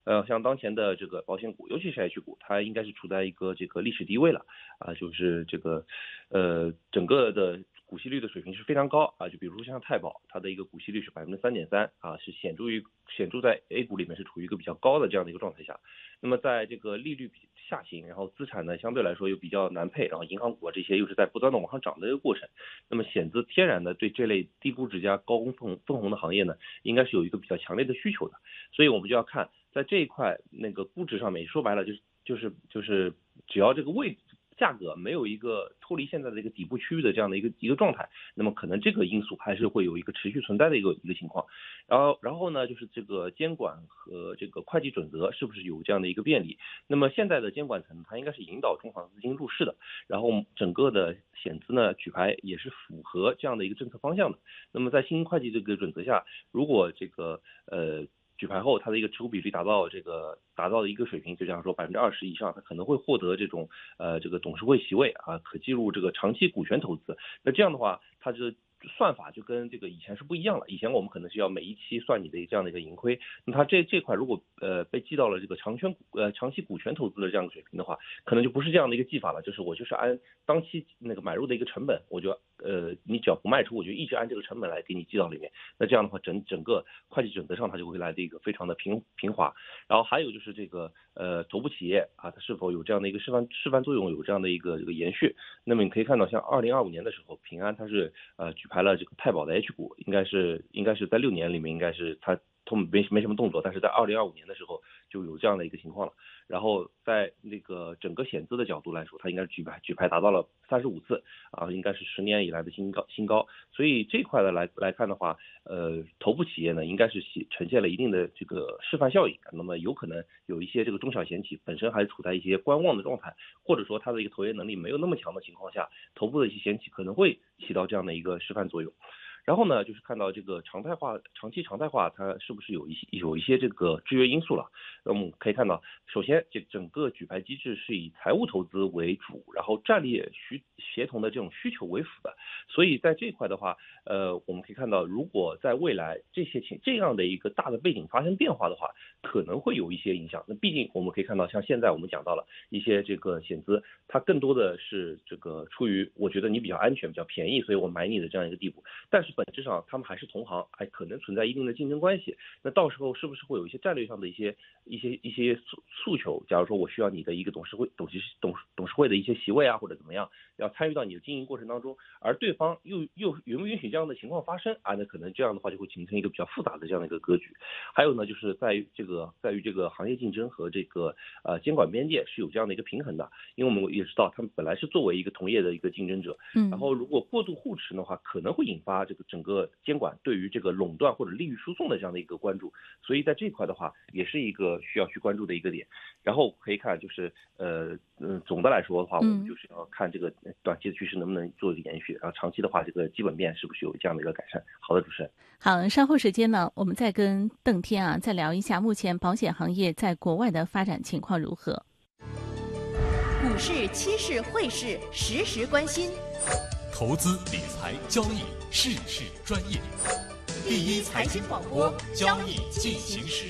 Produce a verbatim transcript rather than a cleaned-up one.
呃，像当前的这个保险股，尤其是 H 股，它应该是处在一个这个历史低位了，啊，就是这个，呃，整个的股息率的水平是非常高啊，就比如说像太保，它的一个股息率是百分之三点三啊，是显著于显著在 A 股里面是处于一个比较高的这样的一个状态下。那么在这个利率比下行，然后资产呢相对来说又比较难配，然后银行股啊这些又是在不断的往上涨的一个过程，那么险资天然的对这类低估值加高分红分红的行业呢，应该是有一个比较强烈的需求的，所以我们就要看。在这一块那个估值上面，说白了就是就是就是只要这个位价格没有一个脱离现在的一个底部区域的这样的一个一个状态，那么可能这个因素还是会有一个持续存在的一个一个情况。然后然后呢，就是这个监管和这个会计准则是不是有这样的一个便利？那么现在的监管层它应该是引导中行资金入市的，然后整个的险资呢举牌也是符合这样的一个政策方向的。那么在新会计这个准则下，如果这个呃。举牌后，它的一个持股比例达到这个达到的一个水平，就像说百分之二十以上，它可能会获得这种呃这个董事会席位啊，可计入这个长期股权投资。那这样的话，它这算法就跟这个以前是不一样了。以前我们可能是要每一期算你的这样的一个盈亏，那它这这块如果呃被记到了这个长权呃长期股权投资的这样的水平的话，可能就不是这样的一个记法了，就是我就是按当期那个买入的一个成本，我就呃你只要不卖出，我就一直按这个成本来给你记到里面。那这样的话，整整个会计准则上它就会来的一个非常的平平滑。然后还有就是这个呃头部企业啊，它是否有这样的一个示范示范作用，有这样的一个这个延续。那么你可以看到，像二零二五年的时候，平安它是呃举牌了这个太保的 H 股，应该是应该是在六年里面应该是它它没没什么动作，但是在二零二五年的时候就有这样的一个情况了。然后在那个整个险资的角度来说，它应该是举牌举牌达到了三十五次啊，应该是十年以来的新高新高。所以这块的来来看的话，呃，头部企业呢应该是呈现了一定的这个示范效应。那么有可能有一些这个中小险企本身还是处在一些观望的状态，或者说它的一个投研能力没有那么强的情况下，头部的一些险企可能会起到这样的一个示范作用。然后呢，就是看到这个常态化、长期常态化，它是不是有一些有一些这个制约因素了？那我们可以看到，首先这整个举牌机制是以财务投资为主，然后战略需协同的这种需求为辅的。所以在这一块的话，呃，我们可以看到，如果在未来这些情这样的一个大的背景发生变化的话，可能会有一些影响。那毕竟我们可以看到，像现在我们讲到了一些这个险资，它更多的是这个出于我觉得你比较安全、比较便宜，所以我买你的这样一个地步。但是本质上他们还是同行，还可能存在一定的竞争关系。那到时候是不是会有一些战略上的一些一些一些诉诉求？假如说我需要你的一个董事会董事董董事会的一些席位啊，或者怎么样，要参与到你的经营过程当中，而对方又又允不允许这样的情况发生啊？那可能这样的话就会形成一个比较复杂的这样的一个格局。还有呢，就是在于这个在于这个行业竞争和这个呃监管边界是有这样的一个平衡的，因为我们也知道他们本来是作为一个同业的一个竞争者，然嗯。 后如果过度护持的话，可能会引发这个整个监管对于这个垄断或者利益输送的这样的一个关注，所以在这块的话，也是一个需要去关注的一个点。然后可以看就是呃嗯，总的来说的话，我们嗯。 就是要看这个短期的趋势能不能做一个延续，然后长期的话，这个基本面是不是有这样的一个改善。好的，主持人。 好，稍后时间呢，我们再跟邓天啊再聊一下目前保险行业在国外的发展情况如何。 股市、期市、汇市，时时关心。 投资理财交易，事事专业。第一财经广播，交易进行时。